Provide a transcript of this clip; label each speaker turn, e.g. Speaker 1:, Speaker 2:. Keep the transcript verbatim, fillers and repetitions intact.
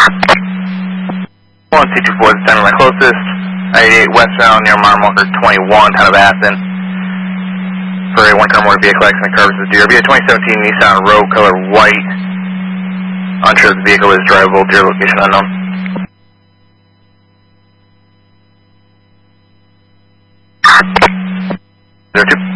Speaker 1: one two two four, this time my closest. eighty-eight westbound near mile marker twenty-one, town of Aston. For a one car motor vehicle accident curves the deer. Via twenty seventeen Nissan Rogue, color white. Unsure if the vehicle is drivable, deer location unknown. zero two.